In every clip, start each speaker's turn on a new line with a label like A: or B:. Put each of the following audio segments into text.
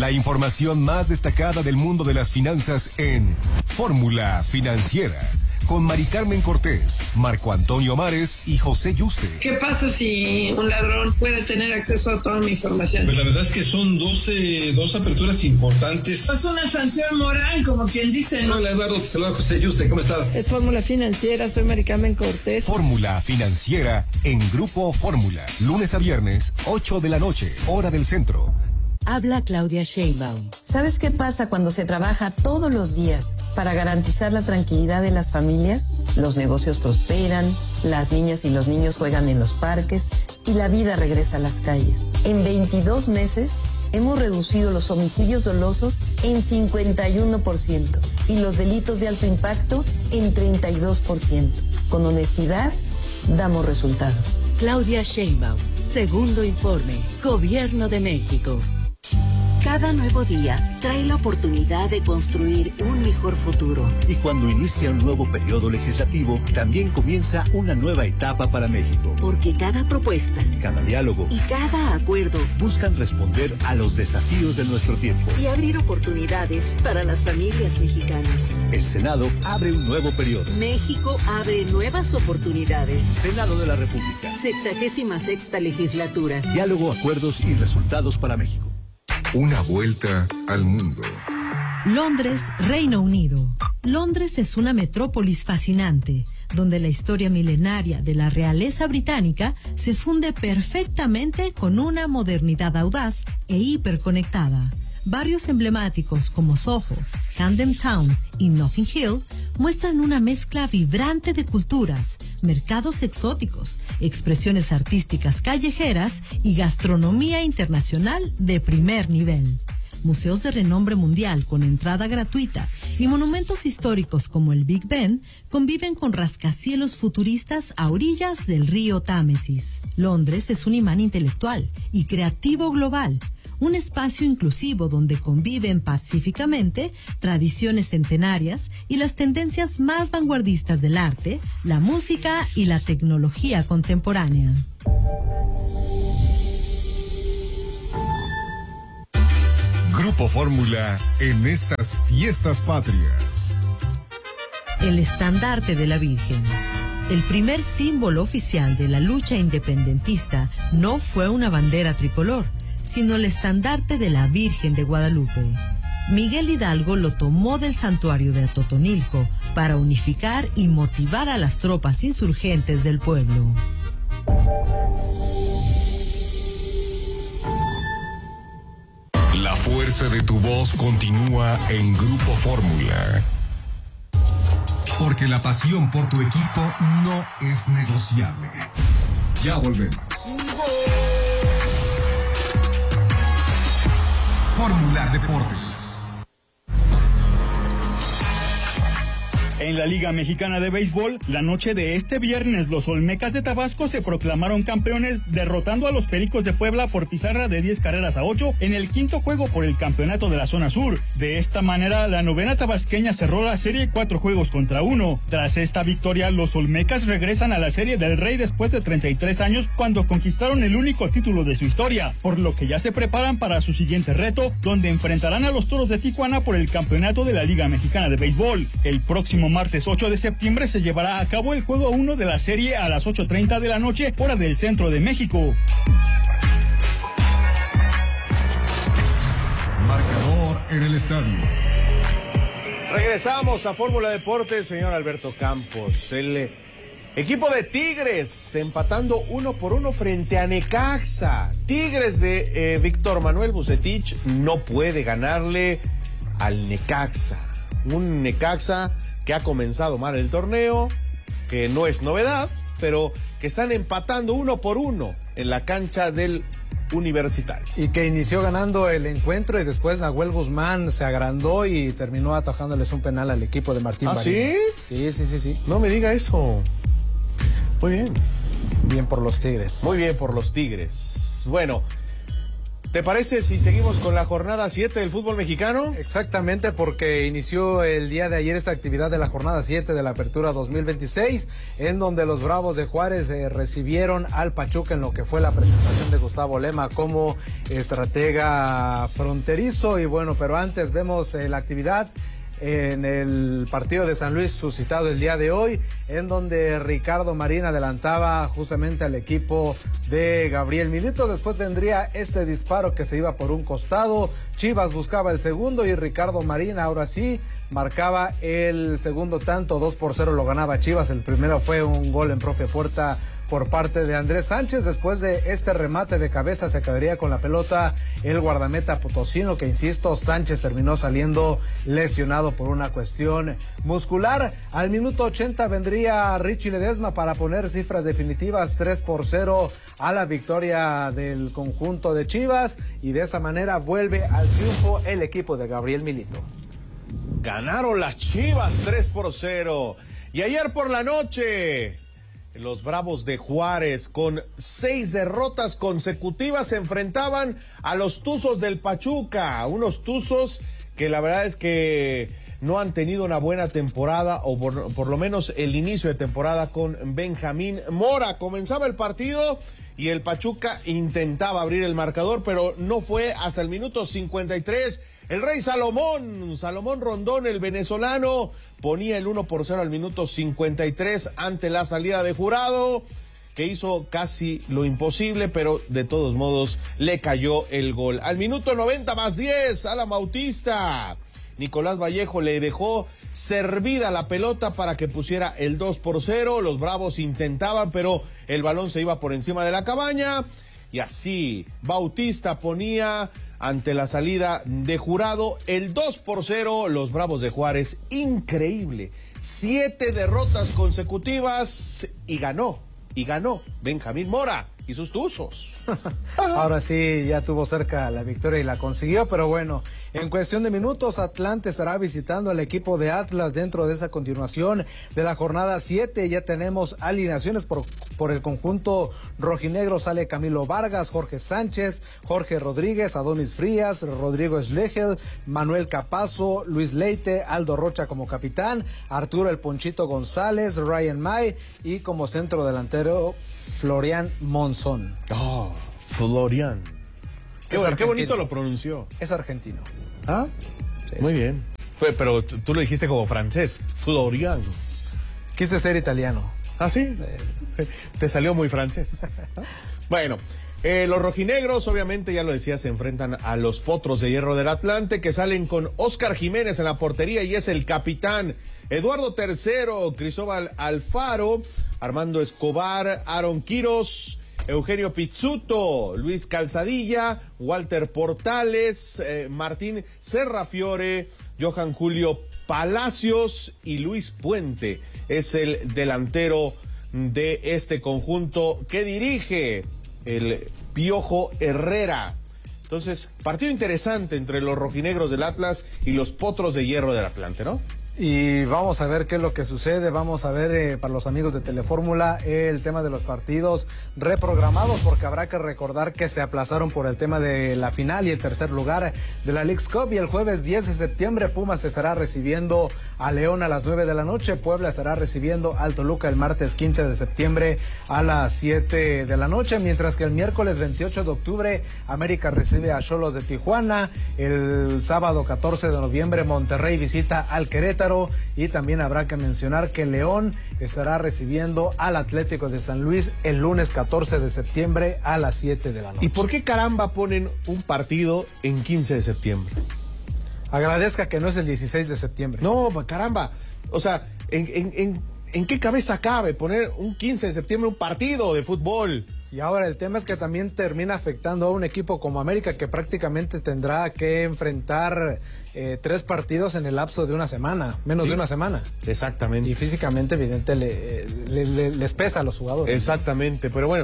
A: La información más destacada del mundo de las finanzas en Fórmula Financiera, con Mari Carmen Cortés, Marco Antonio Mares y José Yuste.
B: ¿Qué pasa si un ladrón puede tener acceso a toda mi información?
C: Pues la verdad es que son dos aperturas importantes.
B: Es una sanción moral, como quien dice, ¿no?
C: Hola Eduardo, te saluda José Yuste, ¿cómo estás?
B: Es Fórmula Financiera, soy Mari Carmen Cortés.
A: Fórmula Financiera en Grupo Fórmula, lunes a viernes, 8 de la noche, hora del centro.
D: Habla Claudia Sheinbaum.
E: ¿Sabes qué pasa cuando se trabaja todos los días para garantizar la tranquilidad de las familias? Los negocios prosperan, las niñas y los niños juegan en los parques y la vida regresa a las calles. En 22 meses hemos reducido los homicidios dolosos en 51% y los delitos de alto impacto en 32%. Con honestidad, damos resultados.
D: Claudia Sheinbaum, segundo informe, Gobierno de México.
F: Cada nuevo día trae la oportunidad de construir un mejor futuro.
G: Y cuando inicia un nuevo periodo legislativo, también comienza una nueva etapa para México.
F: Porque cada propuesta,
G: cada diálogo
F: y cada acuerdo
G: buscan responder a los desafíos de nuestro tiempo
F: y abrir oportunidades para las familias mexicanas.
G: El Senado abre un nuevo periodo.
F: México abre nuevas oportunidades.
G: Senado de la República.
F: 66ª legislatura.
G: Diálogo, acuerdos y resultados para México.
A: Una vuelta al mundo.
H: Londres, Reino Unido. Londres es una metrópolis fascinante, donde la historia milenaria de la realeza británica se funde perfectamente con una modernidad audaz e hiperconectada. Barrios emblemáticos como Soho, Camden Town y Notting Hill muestran una mezcla vibrante de culturas, mercados exóticos, expresiones artísticas callejeras y gastronomía internacional de primer nivel. Museos de renombre mundial con entrada gratuita y monumentos históricos como el Big Ben conviven con rascacielos futuristas a orillas del río Támesis. Londres es un imán intelectual y creativo global, un espacio inclusivo donde conviven pacíficamente tradiciones centenarias y las tendencias más vanguardistas del arte, la música y la tecnología contemporánea.
A: Grupo Fórmula en estas fiestas patrias.
H: El estandarte de la Virgen. El primer símbolo oficial de la lucha independentista no fue una bandera tricolor, sino el estandarte de la Virgen de Guadalupe. Miguel Hidalgo lo tomó del santuario de Atotonilco para unificar y motivar a las tropas insurgentes del pueblo.
A: La fuerza de tu voz continúa en Grupo Fórmula. Porque la pasión por tu equipo no es negociable. Ya volvemos. Fórmula Deportes.
I: En la Liga Mexicana de Béisbol, la noche de este viernes, los Olmecas de Tabasco se proclamaron campeones, derrotando a los Pericos de Puebla por pizarra de 10-8 en el quinto juego por el campeonato de la zona sur. De esta manera, la novena tabasqueña cerró la serie 4-1. Tras esta victoria, los Olmecas regresan a la Serie del Rey después de 33 años, cuando conquistaron el único título de su historia, por lo que ya se preparan para su siguiente reto, donde enfrentarán a los Toros de Tijuana por el campeonato de la Liga Mexicana de Béisbol. El próximo martes 8 de septiembre se llevará a cabo el juego 1 de la serie a las 8:30 de la noche, hora del centro de México.
A: Marcador en el estadio.
J: Regresamos a Fórmula Deportes, señor Alberto Campos. El equipo de Tigres empatando 1-1 frente a Necaxa. Tigres de Víctor Manuel Vucetich no puede ganarle al Necaxa. Un Necaxa que ha comenzado mal el torneo, que no es novedad, pero que están empatando 1-1 en la cancha del Universitario.
K: Y que inició ganando el encuentro y después Nahuel Guzmán se agrandó y terminó atajándoles un penal al equipo de Martín Marín.
J: ¿Sí?
K: Sí.
J: No me diga eso. Muy bien.
K: Bien por los Tigres.
J: Muy bien por los Tigres. Bueno, ¿Te parece si seguimos con la jornada 7 del fútbol mexicano?
K: Exactamente, porque inició el día de ayer esta actividad de la jornada 7 de la Apertura 2026, en donde los Bravos de Juárez recibieron al Pachuca en lo que fue la presentación de Gustavo Lema como estratega fronterizo. Y bueno, pero antes vemos la actividad en el partido de San Luis suscitado el día de hoy, en donde Ricardo Marín adelantaba justamente al equipo de Gabriel Milito. Después vendría este disparo que se iba por un costado, Chivas buscaba el segundo y Ricardo Marín ahora sí marcaba el segundo tanto. 2-0 lo ganaba Chivas. El primero fue un gol en propia puerta por parte de Andrés Sánchez. Después de este remate de cabeza se quedaría con la pelota el guardameta potosino, que insisto, Sánchez terminó saliendo lesionado por una cuestión muscular. Al minuto 80 vendría Richie Ledesma para poner cifras definitivas, 3-0 a la victoria del conjunto de Chivas, y de esa manera vuelve al triunfo el equipo de Gabriel Milito.
J: Ganaron las Chivas 3-0. Y ayer por la noche, los Bravos de Juárez, con 6 derrotas consecutivas, se enfrentaban a los Tuzos del Pachuca. Unos Tuzos que la verdad es que no han tenido una buena temporada, o por lo menos el inicio de temporada con Benjamín Mora. Comenzaba el partido y el Pachuca intentaba abrir el marcador, pero no fue hasta el minuto 53. El Rey Salomón Rondón, el venezolano, ponía el 1-0 al minuto 53 ante la salida de Jurado, que hizo casi lo imposible, pero de todos modos le cayó el gol. Al minuto 90+10, Alan Bautista, Nicolás Vallejo le dejó servida la pelota para que pusiera el 2-0. Los Bravos intentaban, pero el balón se iba por encima de la cabaña, y así Bautista ponía ante la salida de Jurado el 2-0. Los Bravos de Juárez, increíble, 7 derrotas consecutivas, y ganó Benjamín Mora y sus Tuzos.
K: Ahora sí, ya tuvo cerca la victoria y la consiguió, pero bueno, en cuestión de minutos, Atlante estará visitando al equipo de Atlas dentro de esa continuación de la jornada 7. Ya tenemos alineaciones por el conjunto rojinegro. Sale Camilo Vargas, Jorge Sánchez, Jorge Rodríguez, Adonis Frías, Rodrigo Schlegel, Manuel Capazo, Luis Leite, Aldo Rocha como capitán, Arturo El Ponchito González, Ryan May, y como centro delantero Florian Monzón.
J: Oh, Florian. Qué bonito lo pronunció.
K: Es argentino.
J: ¿Ah? Sí, muy bien. Pero tú lo dijiste como francés. Florian.
K: Quise ser italiano.
J: ¿Ah, sí? Te salió muy francés. Bueno, los rojinegros, obviamente, ya lo decía, se enfrentan a los Potros de Hierro del Atlante, que salen con Óscar Jiménez en la portería y es el capitán. Eduardo III, Cristóbal Alfaro, Armando Escobar, Aaron Quiros, Eugenio Pizzuto, Luis Calzadilla, Walter Portales, Martín Serrafiore, Johan Julio Palacios y Luis Puente es el delantero de este conjunto que dirige el Piojo Herrera. Entonces, partido interesante entre los rojinegros del Atlas y los Potros de Hierro del Atlante, ¿no?
K: Y vamos a ver qué es lo que sucede. Vamos a ver para los amigos de Telefórmula el tema de los partidos reprogramados, porque habrá que recordar que se aplazaron por el tema de la final y el tercer lugar de la Leagues Cup. Y el jueves 10 de septiembre Pumas estará recibiendo a León a las 9 de la noche. Puebla estará recibiendo al Toluca el martes 15 de septiembre a las 7 de la noche. Mientras que el miércoles 28 de octubre América recibe a Xolos de Tijuana. El sábado 14 de noviembre Monterrey visita al Querétaro. Y también habrá que mencionar que León estará recibiendo al Atlético de San Luis el lunes 14 de septiembre a las 7 de la noche.
J: ¿Y por qué caramba ponen un partido en 15 de septiembre?
K: Agradezca que no es el 16 de septiembre.
J: No, caramba. O sea, ¿en qué cabeza cabe poner un 15 de septiembre un partido de fútbol?
K: Y ahora el tema es que también termina afectando a un equipo como América, que prácticamente tendrá que enfrentar 3 partidos en el lapso de una semana, menos de una semana.
J: Exactamente.
K: Y físicamente, evidente, les pesa a los jugadores.
J: Exactamente, pero bueno,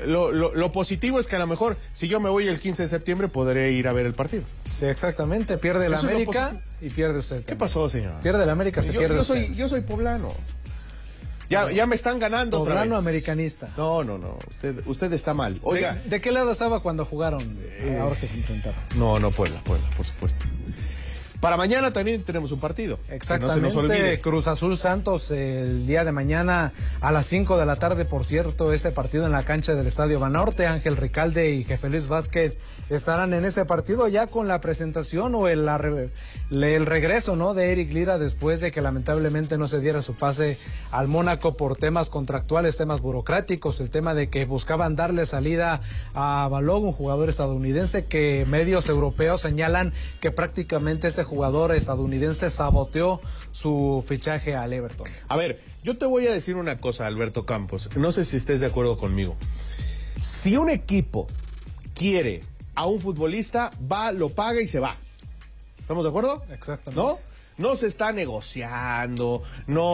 J: lo positivo es que a lo mejor si yo me voy el 15 de septiembre podré ir a ver el partido.
K: Sí, exactamente, pierde el América y pierde usted también.
J: ¿Qué pasó, señor?
K: Pierde el América, pierde usted.
J: Yo soy poblano. Ya me están ganando otra vez.
K: Poblano americanista.
J: No. Usted está mal. Oiga,
K: ¿De qué lado estaba cuando jugaron? Ahora que se enfrentaron.
J: No, Puebla, por supuesto. Para mañana también tenemos un partido.
K: Exactamente,
J: no se nos olvide.
K: Cruz Azul Santos el día de mañana a las 5 de la tarde, por cierto, este partido en la cancha del Estadio Banorte. Ángel Ricalde y Jefe Luis Vázquez estarán en este partido ya con la presentación o el regreso, ¿no?, de Eric Lira después de que lamentablemente no se diera su pase al Mónaco por temas contractuales, temas burocráticos, el tema de que buscaban darle salida a Balogun, un jugador estadounidense que medios europeos señalan que prácticamente este jugador estadounidense saboteó su fichaje al Everton.
J: A ver, yo te voy a decir una cosa, Alberto Campos, no sé si estés de acuerdo conmigo. Si un equipo quiere a un futbolista, va, lo paga y se va. ¿Estamos de acuerdo?
K: Exactamente.
J: No se está negociando,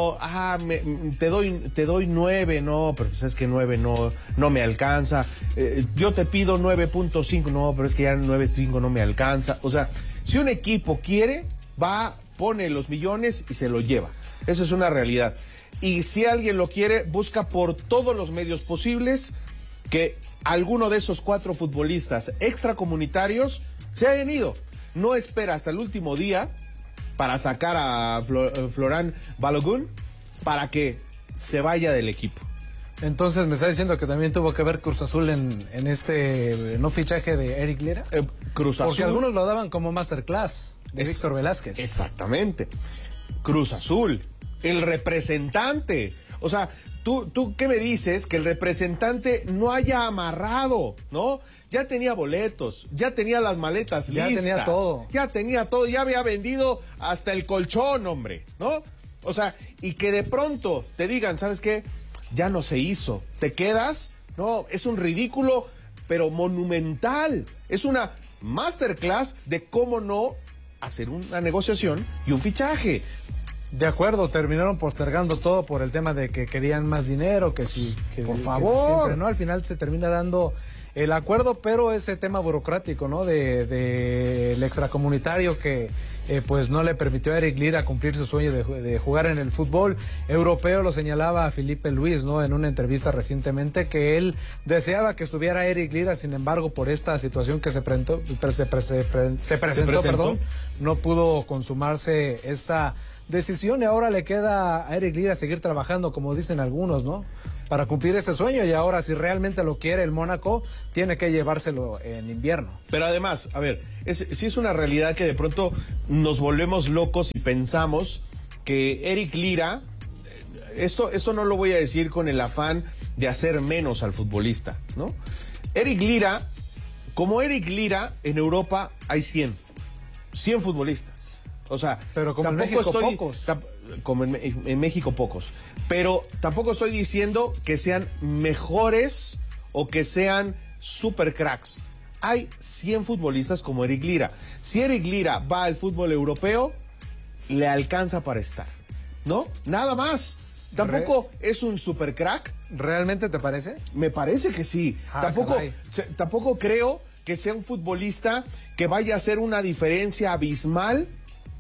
J: te doy 9, no, pero pues es que 9 no me alcanza. Yo te pido 9.5, no, pero es que ya 9.5 no me alcanza. O sea, si un equipo quiere, va, pone los millones y se lo lleva. Eso es una realidad. Y si alguien lo quiere, busca por todos los medios posibles que alguno de esos 4 futbolistas extracomunitarios se hayan ido. No espera hasta el último día para sacar a Florent Balogun para que se vaya del equipo.
K: Entonces me está diciendo que también tuvo que ver Cruz Azul en este no fichaje de Eric Lira.
J: Cruz Azul.
K: Porque algunos lo daban como masterclass de Víctor Velázquez.
J: Exactamente. Cruz Azul, el representante. O sea, ¿tú qué me dices? Que el representante no haya amarrado, ¿no? Ya tenía boletos, ya tenía las maletas listas. Ya tenía todo, ya había vendido hasta el colchón, hombre, ¿no? O sea, y que de pronto te digan, ¿sabes qué? Ya no se hizo. ¿Te quedas? No, es un ridículo, pero monumental. Es una masterclass de cómo no hacer una negociación y un fichaje.
K: De acuerdo, terminaron postergando todo por el tema de que querían más dinero,
J: por favor.
K: Siempre, ¿no? Al final se termina dando el acuerdo, pero ese tema burocrático, ¿no? Del extracomunitario que pues no le permitió a Eric Lira cumplir su sueño de jugar en el fútbol europeo, lo señalaba Felipe Luis, ¿no? En una entrevista recientemente, que él deseaba que estuviera Eric Lira, sin embargo, por esta situación que se presentó, no pudo consumarse esta decisión y ahora le queda a Eric Lira seguir trabajando, como dicen algunos, ¿no?, para cumplir ese sueño, y ahora si realmente lo quiere el Mónaco, tiene que llevárselo en invierno.
J: Pero además, a ver, sí es una realidad que de pronto nos volvemos locos y pensamos que Eric Lira, esto no lo voy a decir con el afán de hacer menos al futbolista, ¿no? Eric Lira, como Eric Lira, en Europa hay 100 futbolistas. O sea,
K: pero como en México pocos.
J: Como en México pocos. Pero tampoco estoy diciendo que sean mejores o que sean super cracks. Hay 100 futbolistas como Eric Lira. Si Eric Lira va al fútbol europeo, le alcanza para estar, ¿no? Nada más. Tampoco es un super crack.
K: ¿Realmente te parece?
J: Me parece que sí. Tampoco creo que sea un futbolista que vaya a hacer una diferencia abismal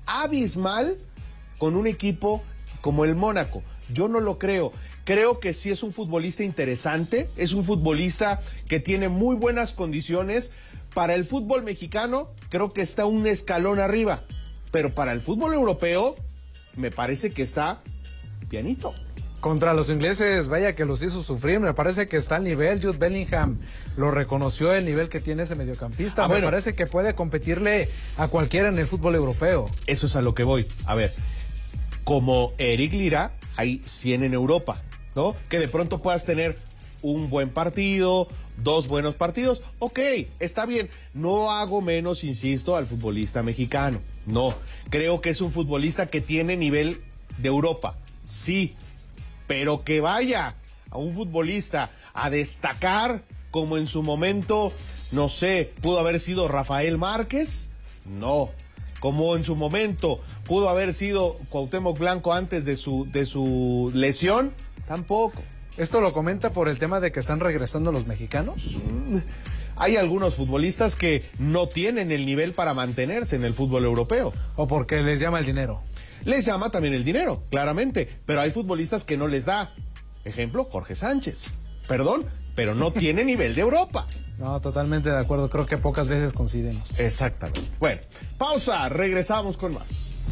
J: con un equipo como el Mónaco. Yo no lo creo. Creo que sí es un futbolista interesante, es un futbolista que tiene muy buenas condiciones. Para el fútbol mexicano, creo que está un escalón arriba. Pero para el fútbol europeo, me parece que está pianito.
K: Contra los ingleses, vaya que los hizo sufrir. Me parece que está al nivel. Jude Bellingham lo reconoció, el nivel que tiene ese mediocampista. Me parece que puede competirle a cualquiera en el fútbol europeo.
J: Eso es a lo que voy. A ver, como Eric Lira, hay 100 en Europa, ¿no? Que de pronto puedas tener un buen partido, 2 buenos partidos. Ok, está bien. No hago menos, insisto, al futbolista mexicano. No, creo que es un futbolista que tiene nivel de Europa. Sí, pero que vaya a un futbolista a destacar como en su momento, no sé, pudo haber sido Rafael Márquez, no. Como en su momento pudo haber sido Cuauhtémoc Blanco antes de su lesión, tampoco.
K: ¿Esto lo comenta por el tema de que están regresando los mexicanos?
J: Hay algunos futbolistas que no tienen el nivel para mantenerse en el fútbol europeo.
K: ¿O porque les llama el dinero?
J: Les llama también el dinero, claramente, pero hay futbolistas que no les da Ejemplo, Jorge Sánchez. Perdón, pero no tiene nivel de Europa.
K: No, totalmente de acuerdo. Creo que pocas veces coincidimos.
J: Exactamente. Bueno, pausa. Regresamos con más.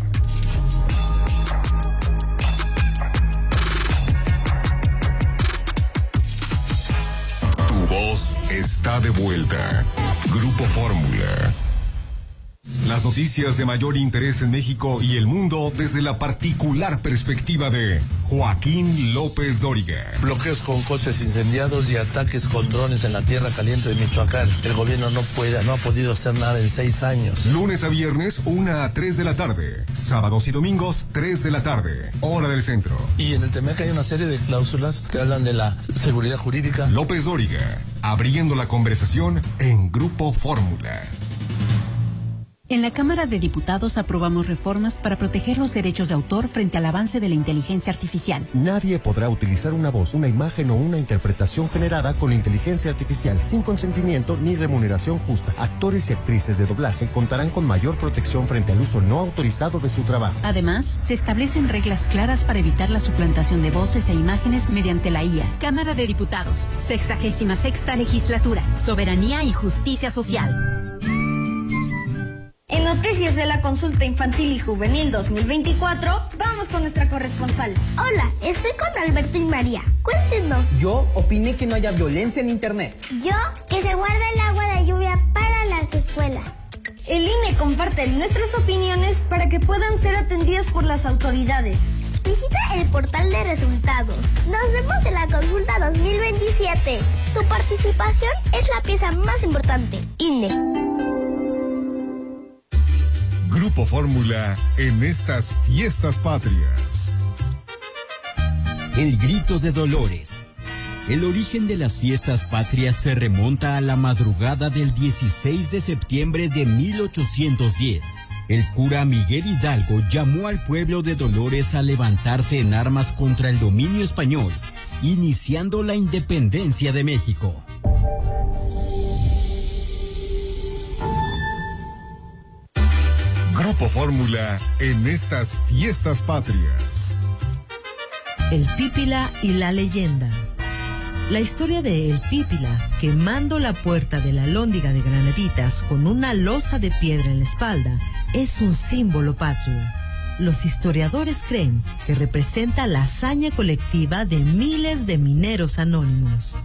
A: Tu voz está de vuelta. Grupo Fórmula. Las noticias de mayor interés en México y el mundo desde la particular perspectiva de Joaquín López Dóriga.
L: Bloqueos con coches incendiados y ataques con drones en la tierra caliente de Michoacán. El gobierno no ha podido hacer nada en 6 años.
A: Lunes a viernes, 1 a 3 de la tarde. Sábados y domingos, 3 de la tarde. Hora del centro.
L: Y en el TEMEC hay una serie de cláusulas que hablan de la seguridad jurídica.
A: López Dóriga, abriendo la conversación en Grupo Fórmula.
M: En la Cámara de Diputados aprobamos reformas para proteger los derechos de autor frente al avance de la inteligencia artificial.
N: Nadie podrá utilizar una voz, una imagen o una interpretación generada con inteligencia artificial sin consentimiento ni remuneración justa. Actores y actrices de doblaje contarán con mayor protección frente al uso no autorizado de su trabajo.
M: Además, se establecen reglas claras para evitar la suplantación de voces e imágenes mediante la IA. Cámara de Diputados, 66ª Legislatura, Soberanía y Justicia Social.
O: En Noticias de la Consulta Infantil y Juvenil 2024, vamos con nuestra corresponsal.
P: Hola, estoy con Alberto y María. Cuéntenos.
Q: Yo opiné que no haya violencia en internet.
P: Yo, que se guarde el agua de lluvia para las escuelas.
O: El INE comparte nuestras opiniones para que puedan ser atendidas por las autoridades.
P: Visita el portal de resultados. Nos vemos en la consulta 2027. Tu participación es la pieza más importante. INE.
A: Grupo Fórmula en estas fiestas patrias.
R: El grito de Dolores. El origen de las fiestas patrias se remonta a la madrugada del 16 de septiembre de 1810. El cura Miguel Hidalgo llamó al pueblo de Dolores a levantarse en armas contra el dominio español, iniciando la independencia de México.
A: Grupo Fórmula en estas fiestas patrias.
H: El Pípila y la leyenda. La historia de El Pípila, quemando la puerta de la Alhóndiga de Granaditas con una losa de piedra en la espalda, es un símbolo patrio. Los historiadores creen que representa la hazaña colectiva de miles de mineros anónimos.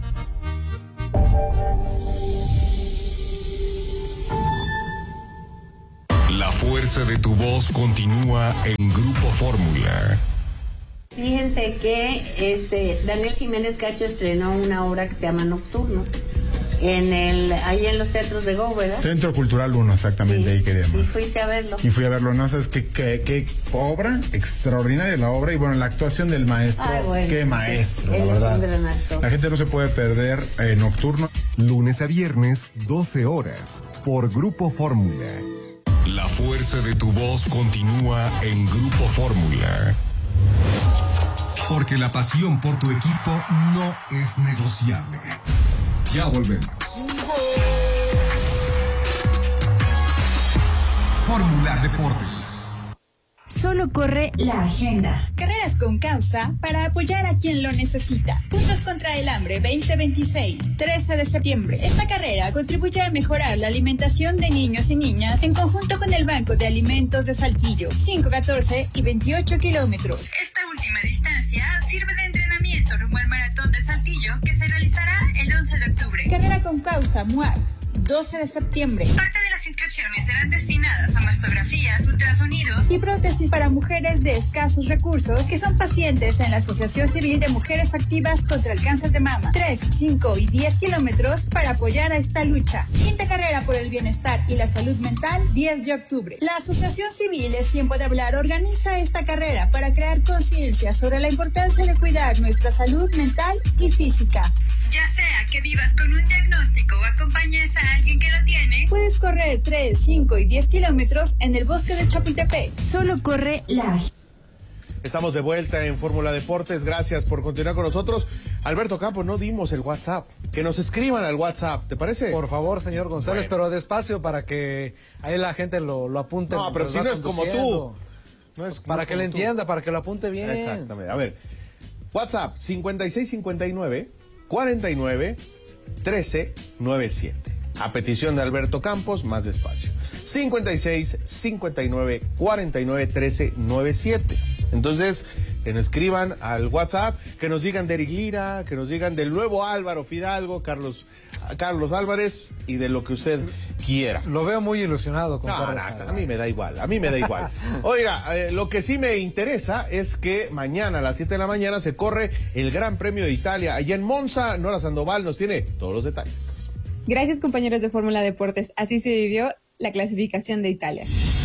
A: La fuerza de tu voz continúa en Grupo Fórmula.
S: Fíjense que Daniel Jiménez Cacho estrenó una obra que se llama Nocturno. Ahí en los teatros de Go, ¿verdad?
T: Centro Cultural 1, exactamente, sí, ahí queríamos.
S: Y fuiste a verlo.
T: Y fui a verlo, no sabes qué obra, extraordinaria la obra, y bueno, la actuación del maestro, qué maestro, la verdad.
S: Es un gran actor.
T: La gente no se puede perder Nocturno.
A: Lunes a viernes, 12 horas, por Grupo Fórmula. La fuerza de tu voz continúa en Grupo Fórmula. Porque la pasión por tu equipo no es negociable. Ya volvemos. Fórmula Deportes.
U: Solo corre la agenda. Carreras con causa para apoyar a quien lo necesita. Juntos contra el Hambre 2026, 13 de septiembre. Esta carrera contribuye a mejorar la alimentación de niños y niñas en conjunto con el Banco de Alimentos de Saltillo. 5, 14 y 28 kilómetros. Esta última distancia sirve de entrenamiento rumbo al Maratón de Saltillo que se realizará el 11 de octubre. Carrera con causa MUAC. 12 de septiembre. Parte de las inscripciones serán destinadas a mastografías, ultrasonidos y prótesis para mujeres de escasos recursos que son pacientes en la Asociación Civil de Mujeres Activas contra el Cáncer de Mama. 3, 5 y 10 kilómetros para apoyar a esta lucha. Quinta carrera por el bienestar y la salud mental, 10 de octubre. La Asociación Civil Es Tiempo de Hablar organiza esta carrera para crear conciencia sobre la importancia de cuidar nuestra salud mental y física. Ya sea que vivas con un diagnóstico o acompañes a alguien que lo tiene, puedes correr 3, 5 y 10 kilómetros en el bosque de Chapultepec. Solo corre la...
J: Estamos de vuelta en Fórmula Deportes. Gracias por continuar con nosotros. Alberto Campos, no dimos el WhatsApp. Que nos escriban al WhatsApp, ¿te parece?
K: Por favor, señor González, pero despacio para que ahí la gente lo apunte.
J: No, pero si no es como tú.
K: Para que le entienda, para que lo apunte bien.
J: Exactamente. A ver, WhatsApp 5659-49-1397. A petición de Alberto Campos, más despacio. 56-59-49-1397. Entonces, que nos escriban al WhatsApp, que nos digan de Eric Lira, que nos digan del nuevo Álvaro Fidalgo, Carlos Álvarez, y de lo que usted quiera.
K: Lo veo muy ilusionado con Carlos
J: Álvarez. A mí me da igual, Oiga, lo que sí me interesa es que mañana a las 7 de la mañana se corre el Gran Premio de Italia. Allá en Monza, Nora Sandoval nos tiene todos los detalles.
C: Gracias, compañeros de Fórmula Deportes. Así se vivió la clasificación de Italia.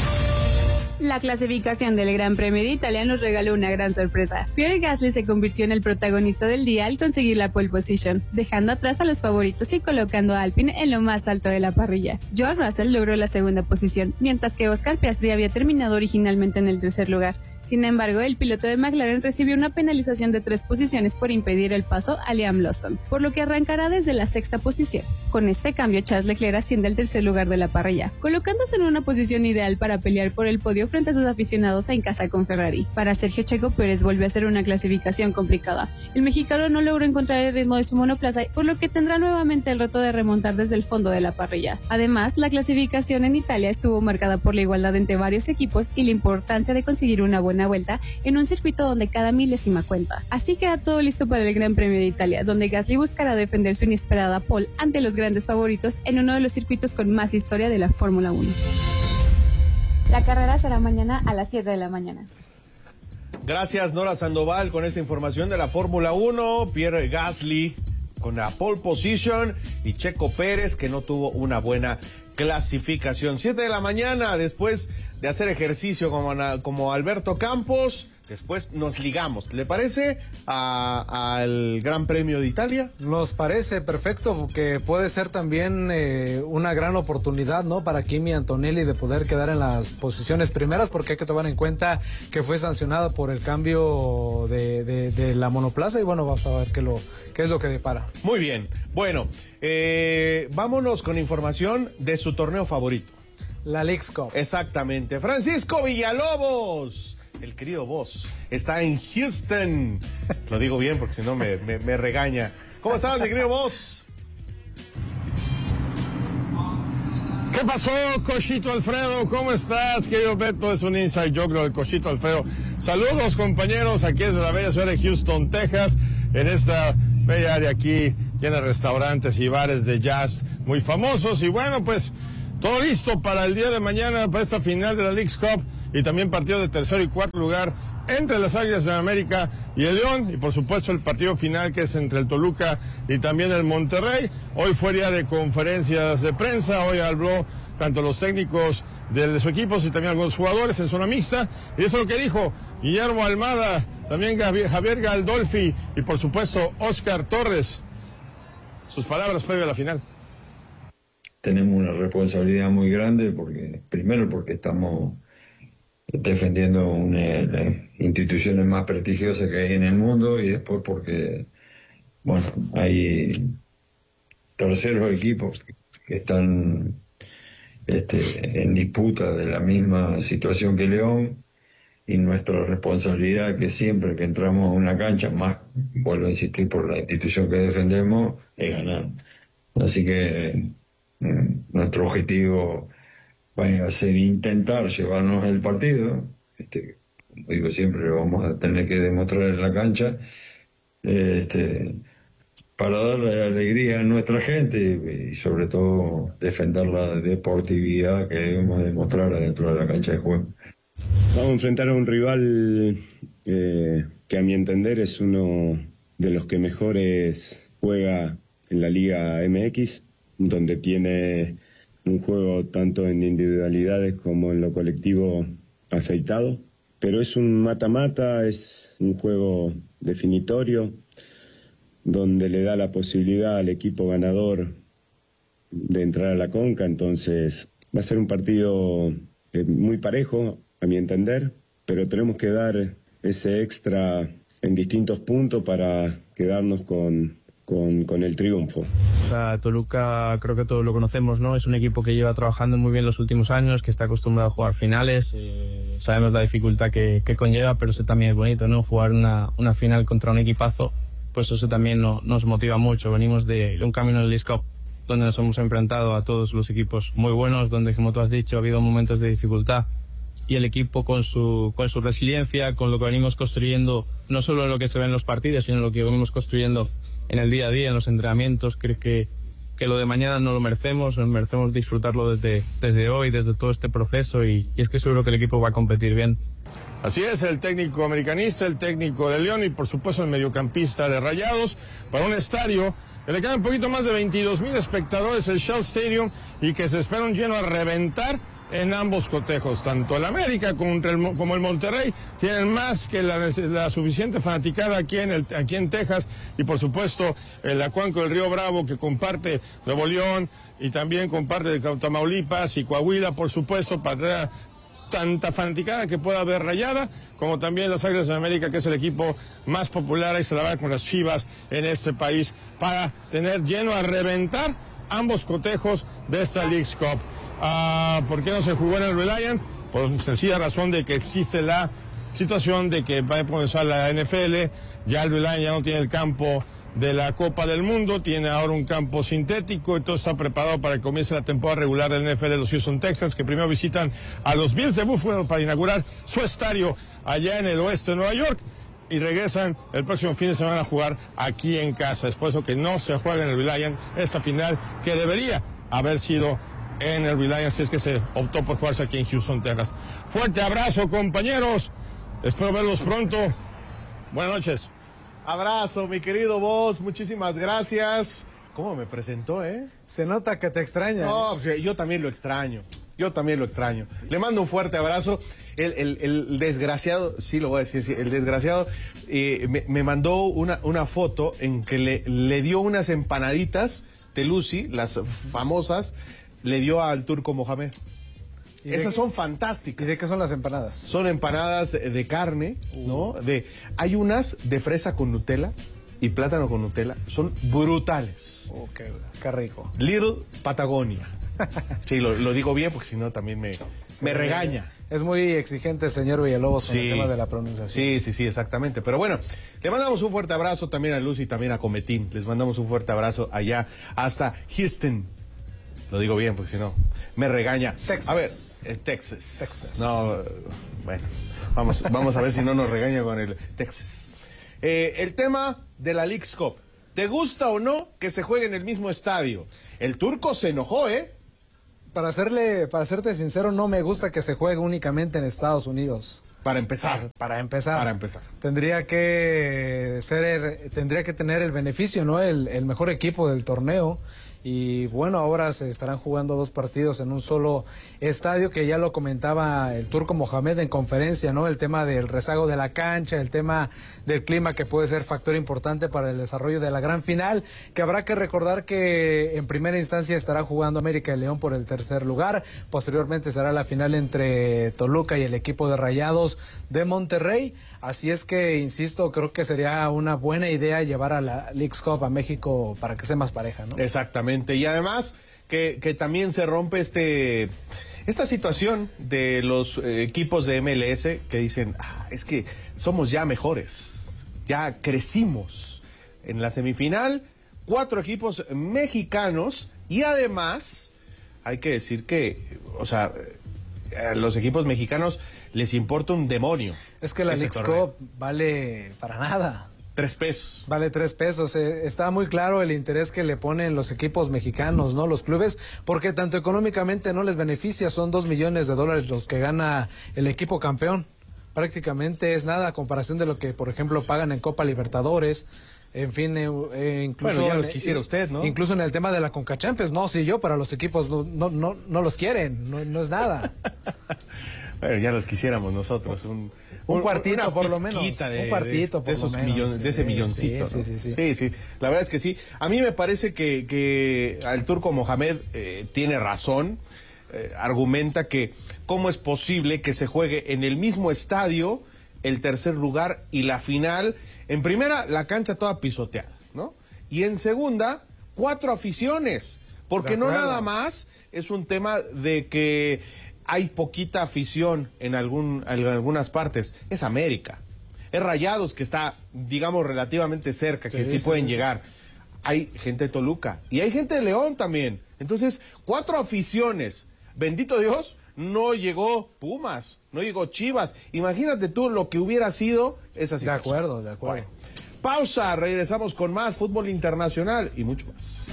C: La clasificación del Gran Premio de Italia nos regaló una gran sorpresa. Pierre Gasly se convirtió en el protagonista del día al conseguir la pole position, dejando atrás a los favoritos y colocando a Alpine en lo más alto de la parrilla. George Russell logró la segunda posición, mientras que Oscar Piastri había terminado originalmente en el tercer lugar. Sin embargo, el piloto de McLaren recibió una penalización de 3 posiciones por impedir el paso a Liam Lawson, por lo que arrancará desde la sexta posición. Con este cambio, Charles Leclerc asciende al tercer lugar de la parrilla, colocándose en una posición ideal para pelear por el podio frente a sus aficionados en casa con Ferrari. Para Sergio Checo Pérez volvió a ser una clasificación complicada. El mexicano no logró encontrar el ritmo de su monoplaza, por lo que tendrá nuevamente el reto de remontar desde el fondo de la parrilla. Además, la clasificación en Italia estuvo marcada por la igualdad entre varios equipos y la importancia de conseguir una buena vuelta en un circuito donde cada milésima cuenta. Así queda todo listo para el Gran Premio de Italia, donde Gasly buscará defender su inesperada pole ante los grandes favoritos en uno de los circuitos con más historia de la Fórmula 1. La carrera será mañana a las 7 de la mañana.
J: Gracias, Nora Sandoval, con esta información de la Fórmula 1. Pierre Gasly con la pole position y Checo Pérez, que no tuvo una buena clasificación. 7 de la mañana, después de hacer ejercicio como Alberto Campos, después nos ligamos, ¿le parece? Al Gran Premio de Italia.
K: Nos parece perfecto, porque puede ser también una gran oportunidad, ¿no? Para Kimi Antonelli de poder quedar en las posiciones primeras, porque hay que tomar en cuenta que fue sancionado por el cambio de la monoplaza, y bueno, vamos a ver qué es lo que depara.
J: Muy bien, bueno, vámonos con información de su torneo favorito.
K: La Leagues Cup.
J: Exactamente. Francisco Villalobos, el querido Boss, está en Houston. Lo digo bien porque si no me regaña. ¿Cómo estás, mi querido Boss?
V: ¿Qué pasó, Cochito Alfredo? ¿Cómo estás, querido Beto? Es un inside joke del Cochito Alfredo. Saludos, compañeros, aquí desde la bella ciudad de Houston, Texas, en esta bella área aquí, llena de restaurantes y bares de jazz muy famosos. Y bueno, pues todo listo para el día de mañana, para esta final de la Leagues Cup, y también partido de tercer y cuarto lugar entre las Águilas de América y el León, y por supuesto el partido final, que es entre el Toluca y también el Monterrey. Hoy fue día de conferencias de prensa, hoy habló tanto los técnicos de sus equipos y también algunos jugadores en zona mixta, y eso es lo que dijo Guillermo Almada, también Javier Galdolfi y por supuesto Oscar Torres. Sus palabras previo a la final.
W: Tenemos una responsabilidad muy grande, primero porque estamos defendiendo una de las instituciones más prestigiosas que hay en el mundo, y después porque, bueno, hay terceros equipos que están en disputa de la misma situación que León, y nuestra responsabilidad, que siempre que entramos a una cancha, más, vuelvo a insistir, por la institución que defendemos, es ganar. Así que nuestro objetivo va a ser intentar llevarnos el partido. Como digo siempre, lo vamos a tener que demostrar en la cancha, para darle alegría a nuestra gente y sobre todo defender la deportividad que debemos demostrar dentro de la cancha de juego.
X: Vamos a enfrentar a un rival que a mi entender es uno de los que mejores juega en la Liga MX, donde tiene un juego tanto en individualidades como en lo colectivo aceitado, pero es un mata-mata, es un juego definitorio, donde le da la posibilidad al equipo ganador de entrar a la Conca. Entonces va a ser un partido muy parejo, a mi entender, pero tenemos que dar ese extra en distintos puntos para quedarnos con con el triunfo.
B: O sea, Toluca creo que todos lo conocemos, ¿no? Es un equipo que lleva trabajando muy bien los últimos años, que está acostumbrado a jugar finales. Sabemos la dificultad que conlleva, pero eso también es bonito, ¿no? Jugar una final contra un equipazo, pues eso también nos motiva mucho. Venimos de un camino en el Leagues Cup donde nos hemos enfrentado a todos los equipos muy buenos, donde, como tú has dicho, ha habido momentos de dificultad. Y el equipo con su resiliencia, con lo que venimos construyendo, no solo en lo que se ve en los partidos, sino en lo que venimos construyendo en el día a día, en los entrenamientos, creo que lo de mañana no lo merecemos, nos merecemos disfrutarlo desde hoy, desde todo este proceso, y es que seguro que el equipo va a competir bien.
V: Así es, el técnico americanista, el técnico de León y por supuesto el mediocampista de Rayados, para un estadio que le quedan un poquito más de 22,000 espectadores, el Shell Stadium, y que se espera un lleno a reventar en ambos cotejos. Tanto el América como el Monterrey tienen más que la suficiente fanaticada aquí en Texas, y por supuesto el Acuanco del Río Bravo, que comparte Nuevo León y también comparte de Tamaulipas y Coahuila, por supuesto, para tanta fanaticada que pueda haber Rayada, como también las Águilas de América, que es el equipo más popular, y se la va con las Chivas en este país, para tener lleno a reventar ambos cotejos de esta Leagues Cup. ¿Por qué no se jugó en el Reliant? Por sencilla razón de que existe la situación de que va a comenzar la NFL, ya el Reliant ya no tiene el campo de la Copa del Mundo, tiene ahora un campo sintético, y todo está preparado para que comience la temporada regular del NFL de los Houston Texans, que primero visitan a los Bills de Buffalo para inaugurar su estadio allá en el oeste de Nueva York, y regresan el próximo fin de semana a jugar aquí en casa. Es por eso que no se juega en el Reliant esta final, que debería haber sido en el Reliant, si es que se optó por jugarse aquí en Houston, Texas. Fuerte abrazo, compañeros, espero verlos pronto. Buenas noches.
J: Abrazo, mi querido Boss, muchísimas gracias. ¿Cómo me presentó,
K: Se nota que te extraña.
J: No, yo también lo extraño. Le mando un fuerte abrazo. El desgraciado, sí lo voy a decir, sí, el desgraciado me mandó una foto en que le dio unas empanaditas Telusi, las famosas, le dio al Turco Mohamed. Esas son fantásticas.
K: ¿Y de qué son las empanadas?
J: Son empanadas de carne, ¿no? Hay unas de fresa con Nutella y plátano con Nutella. Son brutales.
K: Qué rico.
J: Little Patagonia. Sí, lo digo bien porque si no también me regaña.
K: Es muy exigente, señor Villalobos, con el tema de la pronunciación.
J: Sí, exactamente. Pero bueno, le mandamos un fuerte abrazo también a Luz y también a Cometín. Les mandamos un fuerte abrazo allá hasta Houston. Lo digo bien porque si no me regaña.
K: Texas.
J: A ver, Texas. No, bueno, vamos a ver si no nos regaña con el Texas. El tema de la Leagues Cup. ¿Te gusta o no que se juegue en el mismo estadio? El Turco se enojó,
K: Para serte sincero, no me gusta que se juegue únicamente en Estados Unidos.
J: Para empezar.
K: Tendría que tener el beneficio, ¿no? El mejor equipo del torneo. Y bueno, ahora se estarán jugando 2 partidos en un solo estadio, que ya lo comentaba el Turco Mohamed en conferencia, ¿no? El tema del rezago de la cancha, el tema del clima, que puede ser factor importante para el desarrollo de la gran final, que habrá que recordar que en primera instancia estará jugando América y León por el tercer lugar. Posteriormente será la final entre Toluca y el equipo de Rayados de Monterrey. Así es que, insisto, creo que sería una buena idea llevar a la Leagues Cup a México para que sea más pareja, ¿no?
J: Exactamente. Y además que también se rompe esta situación de los equipos de MLS que dicen, es que somos ya mejores, ya crecimos. En la semifinal, 4 equipos mexicanos, y además hay que decir que, a los equipos mexicanos les importa un demonio.
K: Es que la Leagues Cup vale para nada.
J: 3 pesos.
K: Vale 3 pesos. Está muy claro el interés que le ponen los equipos mexicanos, ¿no? Los clubes, porque tanto económicamente no les beneficia. Son $2 millones los que gana el equipo campeón. Prácticamente es nada a comparación de lo que, por ejemplo, pagan en Copa Libertadores. En fin, incluso...
J: Bueno, ya los quisiera usted, ¿no?
K: Incluso en el tema de la Conca Champions. No, si yo, para los equipos no los quieren. No es nada.
J: Bueno, ya los quisiéramos nosotros.
K: Un cuartito por lo menos. Un cuartito por lo menos.
J: Millones, de ese milloncito. Sí. La verdad es que sí. A mí me parece que el Turco Mohamed tiene razón. Argumenta que cómo es posible que se juegue en el mismo estadio el tercer lugar y la final. En primera, la cancha toda pisoteada, ¿no? y en segunda, 4 aficiones. Porque no nada más es un tema de que hay poquita afición en algunas partes. Es América. Es Rayados, que está, digamos, relativamente cerca, que sí pueden llegar. Hay gente de Toluca y hay gente de León también. Entonces, 4 aficiones. Bendito Dios, no llegó Pumas, no llegó Chivas. Imagínate tú lo que hubiera sido esa situación.
K: De acuerdo.
J: Bueno, pausa, regresamos con más fútbol internacional y mucho más.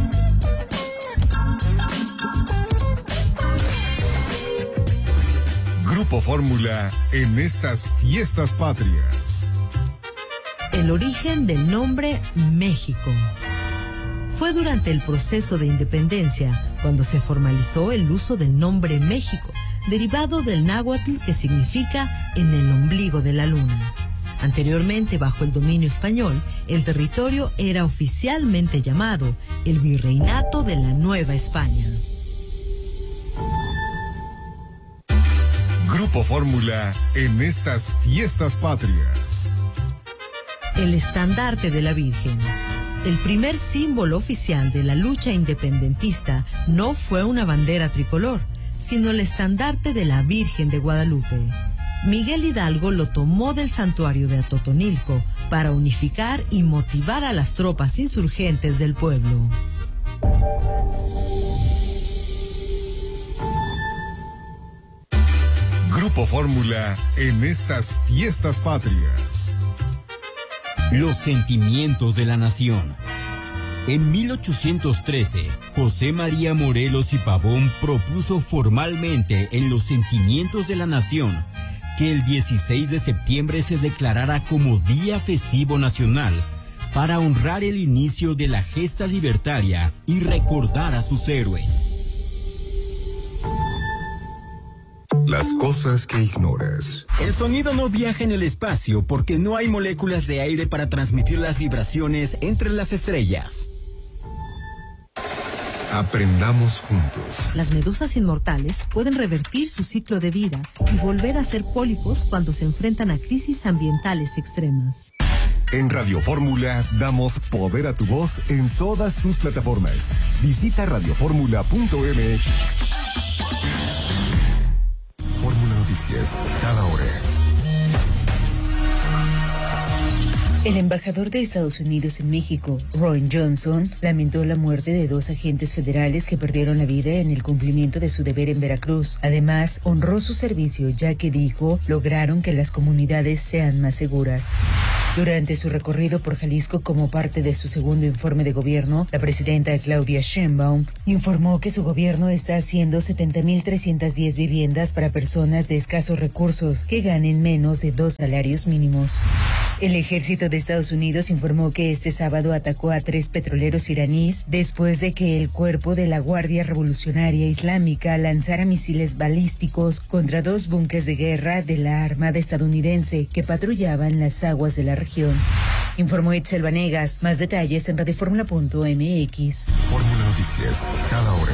A: Grupo Fórmula en estas fiestas patrias.
H: El origen del nombre México. Fue durante el proceso de independencia cuando se formalizó el uso del nombre México, derivado del náhuatl que significa en el ombligo de la luna. Anteriormente, bajo el dominio español, el territorio era oficialmente llamado el Virreinato de la Nueva España.
A: Grupo Fórmula en estas fiestas patrias.
H: El estandarte de la Virgen. El primer símbolo oficial de la lucha independentista no fue una bandera tricolor, sino el estandarte de la Virgen de Guadalupe. Miguel Hidalgo lo tomó del santuario de Atotonilco para unificar y motivar a las tropas insurgentes del pueblo.
A: Grupo Fórmula en estas fiestas patrias.
R: Los sentimientos de la nación. En 1813, José María Morelos y Pavón propuso formalmente en los sentimientos de la nación que el 16 de septiembre se declarara como Día Festivo Nacional para honrar el inicio de la gesta libertaria y recordar a sus héroes.
A: Las cosas que ignoras.
R: El sonido no viaja en el espacio porque no hay moléculas de aire para transmitir las vibraciones entre las estrellas.
A: Aprendamos juntos.
H: Las medusas inmortales pueden revertir su ciclo de vida y volver a ser pólipos cuando se enfrentan a crisis ambientales extremas.
A: En Radio Fórmula damos poder a tu voz en todas tus plataformas. Visita radioformula.mx. Fórmula Noticias, cada hora.
D: El embajador de Estados Unidos en México, Ron Johnson, lamentó la muerte de 2 agentes federales que perdieron la vida en el cumplimiento de su deber en Veracruz. Además, honró su servicio ya que dijo, lograron que las comunidades sean más seguras. Durante su recorrido por Jalisco como parte de su segundo informe de gobierno, la presidenta Claudia Sheinbaum informó que su gobierno está haciendo 70,310 viviendas para personas de escasos recursos que ganen menos de 2 salarios mínimos. El ejército de Estados Unidos informó que este sábado atacó a 3 petroleros iraníes después de que el cuerpo de la Guardia Revolucionaria Islámica lanzara misiles balísticos contra 2 buques de guerra de la Armada estadounidense que patrullaban las aguas de la región. Informó Itzel Vanegas. Más detalles en radioformula.mx.
A: Fórmula Noticias, cada hora.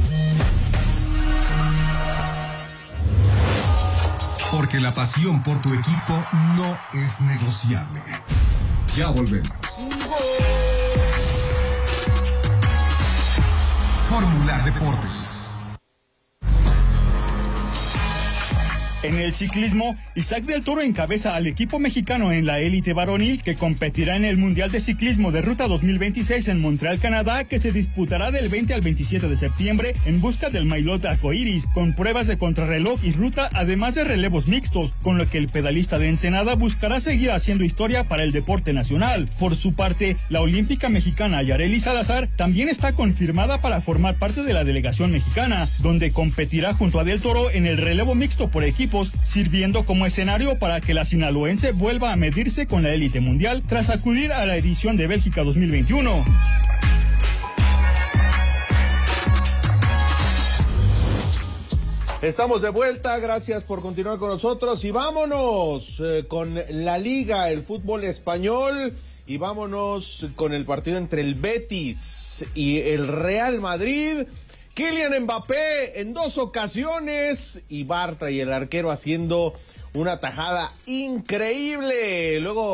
A: Porque la pasión por tu equipo no es negociable. Ya volvemos. Fórmula Deportes.
I: En el ciclismo, Isaac del Toro encabeza al equipo mexicano en la élite varonil que competirá en el Mundial de Ciclismo de Ruta 2026 en Montreal, Canadá, que se disputará del 20 al 27 de septiembre en busca del Maillot Arcoiris, con pruebas de contrarreloj y ruta, además de relevos mixtos, con lo que el pedalista de Ensenada buscará seguir haciendo historia para el deporte nacional. Por su parte, la olímpica mexicana Yareli Salazar también está confirmada para formar parte de la delegación mexicana, donde competirá junto a del Toro en el relevo mixto por equipo, sirviendo como escenario para que la sinaloense vuelva a medirse con la élite mundial tras acudir a la edición de Bélgica 2021.
J: Estamos de vuelta, gracias por continuar con nosotros y vámonos con la Liga, el fútbol español, y vámonos con el partido entre el Betis y el Real Madrid. Kylian Mbappé en 2 ocasiones y Bartra y el arquero haciendo una tajada increíble. Luego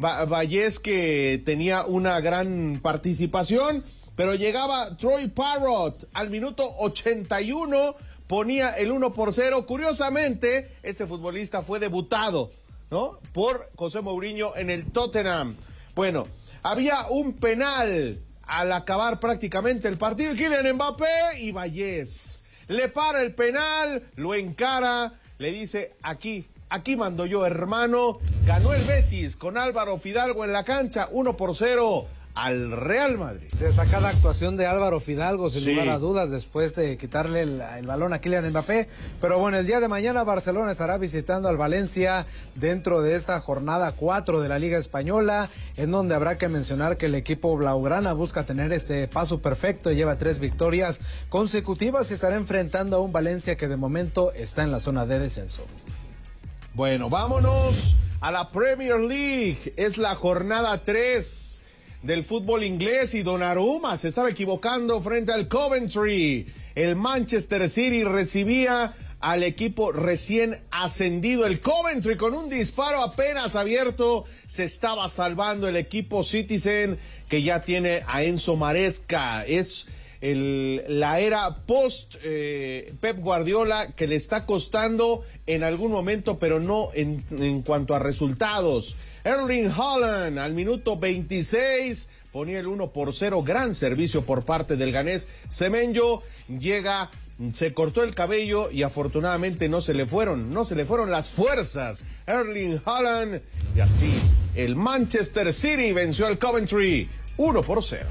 J: Vallés, que tenía una gran participación, pero llegaba Troy Parrott al minuto 81, ponía el 1-0. Curiosamente, este futbolista fue debutado, ¿no?, por José Mourinho en el Tottenham. Bueno, había un penal al acabar prácticamente el partido. Kylian Mbappé, y Vallés le para el penal, lo encara, le dice: aquí mando yo, hermano. Ganó el Betis con Álvaro Fidalgo en la cancha, 1-0 al Real Madrid.
K: Destacada actuación de Álvaro Fidalgo, sin lugar a dudas, después de quitarle el balón a Kylian Mbappé. Pero bueno, el día de mañana Barcelona estará visitando al Valencia dentro de esta jornada 4 de la Liga Española, en donde habrá que mencionar que el equipo blaugrana busca tener este paso perfecto y lleva 3 victorias consecutivas y estará enfrentando a un Valencia que de momento está en la zona de descenso.
J: Bueno, vámonos a la Premier League. Es la jornada 3 del fútbol inglés y Donnarumma se estaba equivocando frente al Coventry. El Manchester City recibía al equipo recién ascendido. El Coventry, con un disparo apenas abierto, se estaba salvando el equipo Citizen, que ya tiene a Enzo Maresca. Es la era post Pep Guardiola, que le está costando en algún momento, pero no en cuanto a resultados. Erling Haaland al minuto 26 ponía el 1-0, gran servicio por parte del ganés. Semenyo llega, se cortó el cabello y afortunadamente no se le fueron las fuerzas. Erling Haaland, y así el Manchester City venció al Coventry 1-0.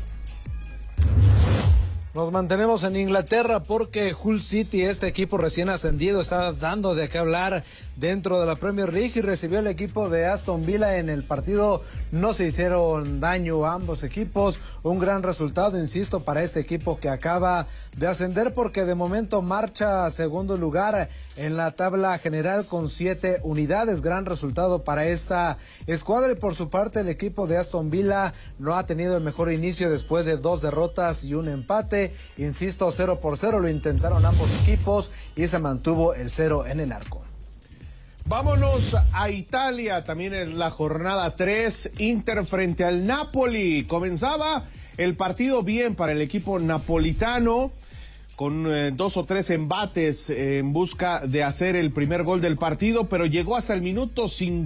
K: Nos mantenemos en Inglaterra porque Hull City, este equipo recién ascendido, está dando de qué hablar dentro de la Premier League y recibió el equipo de Aston Villa en el partido. No se hicieron daño a ambos equipos. Un gran resultado, insisto, para este equipo que acaba de ascender, porque de momento marcha a segundo lugar en la tabla general con 7 unidades. Gran resultado para esta escuadra, y por su parte el equipo de Aston Villa no ha tenido el mejor inicio después de 2 derrotas y un empate. Insisto, 0-0, lo intentaron ambos equipos y se mantuvo el 0 en el arco.
J: Vámonos a Italia, también en la jornada 3, Inter frente al Napoli. Comenzaba el partido bien para el equipo napolitano, con 2 o 3 embates en busca de hacer el primer gol del partido, pero llegó hasta el minuto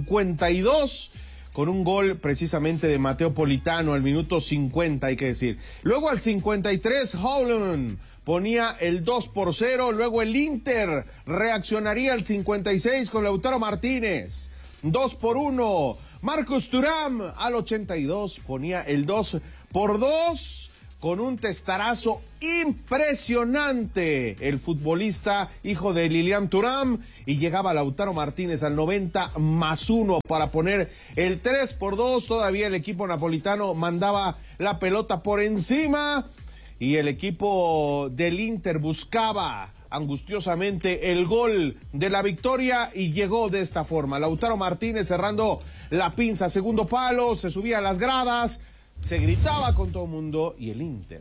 J: 52 con un gol precisamente de Matteo Politano al minuto 50, hay que decir. Luego al 53, Haaland ponía el 2-0, luego el Inter reaccionaría al 56 con Lautaro Martínez, 2-1. Marcus Thuram al 82 ponía el 2-2 con un testarazo impresionante el futbolista hijo de Lilian Thuram, y llegaba Lautaro Martínez al 90+1 para poner el 3-2. Todavía el equipo napolitano mandaba la pelota por encima y el equipo del Inter buscaba angustiosamente el gol de la victoria, y llegó de esta forma. Lautaro Martínez cerrando la pinza, segundo palo, se subía a las gradas, se gritaba con todo el mundo, y el Inter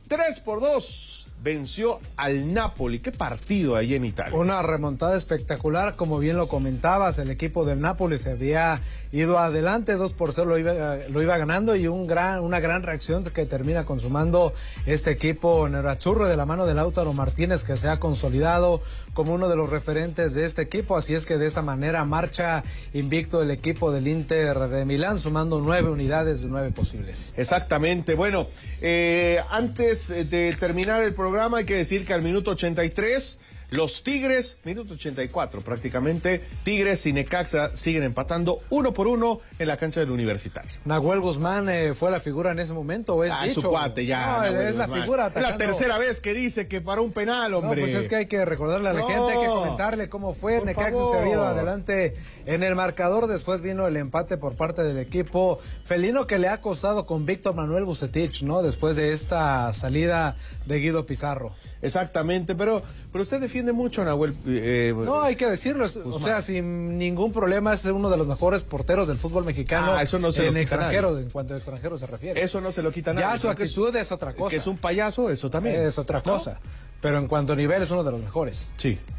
J: 3-2 venció al Napoli. Qué partido ahí en Italia.
K: Una remontada espectacular, como bien lo comentabas. El equipo del Napoli se había ido adelante, 2-0 lo iba ganando, y una gran reacción que termina consumando este equipo nerazzurro de la mano de Lautaro Martínez, que se ha consolidado como uno de los referentes de este equipo. Así es que de esta manera marcha invicto el equipo del Inter de Milán, sumando 9 unidades de 9 posibles.
J: Exactamente. Bueno, antes de terminar el programa, hay que decir que al minuto 83, los Tigres, minuto 84 prácticamente, Tigres y Necaxa siguen empatando 1-1 en la cancha del Universitario.
K: Nahuel Guzmán fue la figura en ese momento, ¿o es dicho?
J: Su cuate ya.
K: No, es la figura atacando.
J: Es la tercera vez que dice que para un penal, hombre.
K: No, pues es que hay que recordarle a la gente, hay que comentarle cómo fue. Necaxa se había ido adelante en el marcador, después vino el empate por parte del equipo felino, que le ha costado con Víctor Manuel Vucetich, ¿no? Después de esta salida de Guido Pizarro.
J: Exactamente, pero usted defiende mucho a Nahuel.
K: No, hay que decirlo, o sea, sin ningún problema es uno de los mejores porteros del fútbol mexicano.
J: Eso no se lo quita
K: extranjero,
J: nadie.
K: En cuanto a extranjero se refiere.
J: Eso no se lo quita nadie.
K: Ya su actitud es otra cosa.
J: Que es un payaso, eso también.
K: Es otra cosa. Pero en cuanto a nivel es uno de los mejores.
J: Sí.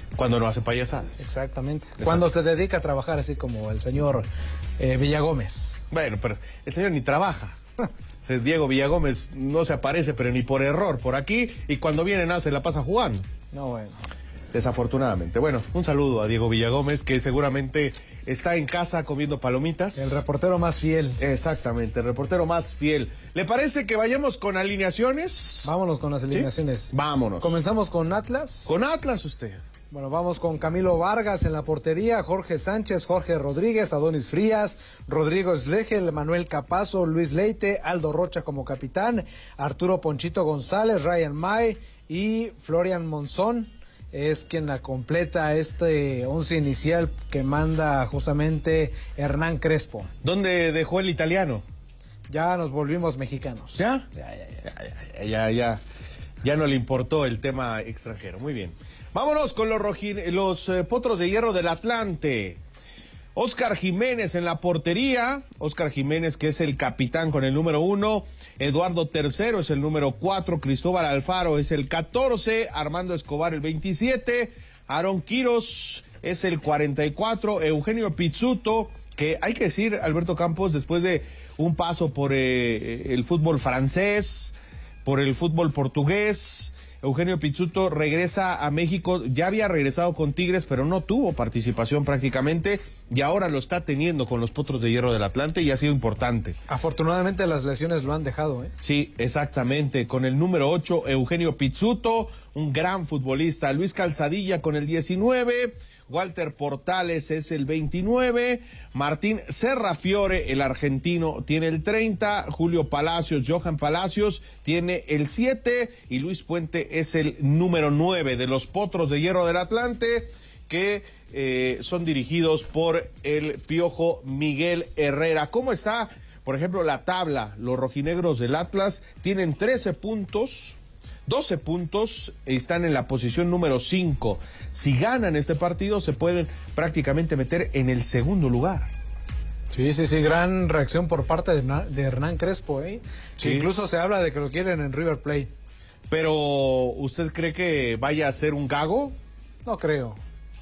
J: Cuando no hace payasadas.
K: Exactamente. Cuando se dedica a trabajar así como el señor Villagómez.
J: Bueno, pero el señor ni trabaja. Diego Villagómez no se aparece, pero ni por error por aquí, y cuando viene nada se la pasa jugando.
K: No, bueno.
J: Desafortunadamente. Bueno, un saludo a Diego Villagómez, que seguramente está en casa comiendo palomitas.
K: El reportero más fiel.
J: Exactamente, el reportero más fiel. ¿Le parece que vayamos con alineaciones?
K: Vámonos con las alineaciones.
J: ¿Sí? Vámonos.
K: Comenzamos con Atlas.
J: Con Atlas usted.
K: Bueno, vamos con Camilo Vargas en la portería, Jorge Sánchez, Jorge Rodríguez, Adonis Frías, Rodrigo Slegel, Manuel Capazo, Luis Leite, Aldo Rocha como capitán, Arturo Ponchito González, Ryan May y Florian Monzón es quien la completa este 11 inicial que manda justamente Hernán Crespo.
J: ¿Dónde dejó el italiano?
K: Ya nos volvimos mexicanos.
J: ¿Ya? Ya no le importó el tema extranjero. Muy bien. Vámonos con los Potros de Hierro del Atlante. Óscar Jiménez en la portería. Óscar Jiménez, que es el capitán con el número 1. Eduardo III es el número 4. Cristóbal Alfaro es el 14. Armando Escobar el 27. Aarón Quiros es el 44. Eugenio Pizzuto, que hay que decir, Alberto Campos, después de un paso por el fútbol francés, por el fútbol portugués, Eugenio Pizzuto regresa a México. Ya había regresado con Tigres, pero no tuvo participación prácticamente, y ahora lo está teniendo con los Potros de Hierro del Atlante, y ha sido importante.
K: Afortunadamente las lesiones lo han dejado, ¿eh?
J: Sí, exactamente. Con el número 8, Eugenio Pizzuto, un gran futbolista. Luis Calzadilla con el 19. Walter Portales es el 29, Martín Serrafiore, el argentino, tiene el 30, Julio Palacios, Johan Palacios tiene el 7, y Luis Puente es el número 9 de los Potros de Hierro del Atlante, que son dirigidos por el Piojo Miguel Herrera. ¿Cómo está, por ejemplo, la tabla? Los rojinegros del Atlas tienen 13 puntos. 12 puntos, están en la posición número 5. Si ganan este partido, se pueden prácticamente meter en el segundo lugar.
K: Sí, gran reacción por parte de Hernán Crespo, ¿eh? Sí. Incluso se habla de que lo quieren en River Plate.
J: Pero, ¿usted cree que vaya a ser un gago?
K: No creo.